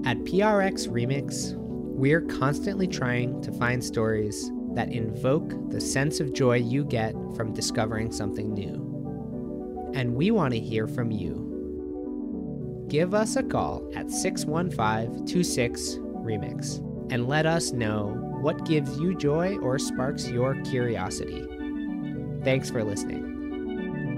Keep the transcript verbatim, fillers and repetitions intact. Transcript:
At P R X Remix, we're constantly trying to find stories that invoke the sense of joy you get from discovering something new. And we want to hear from you. Give us a call at six one five, two six, remix and let us know what gives you joy or sparks your curiosity. Thanks for listening.